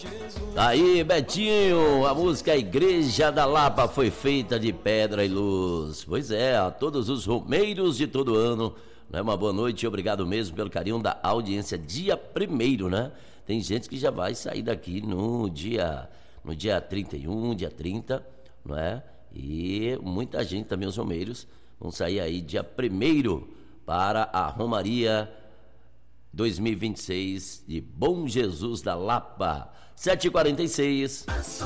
Aí, Betinho, a música Igreja da Lapa foi feita de pedra e luz. Pois é, a todos os romeiros de todo ano, né? Uma boa noite e obrigado mesmo pelo carinho da audiência. Dia 1º, né? Tem gente que já vai sair daqui no dia 31, dia 30, não é? E muita gente também, os romeiros, vão sair aí dia 1º para a Romaria 2026 de Bom Jesus da Lapa. 7h46.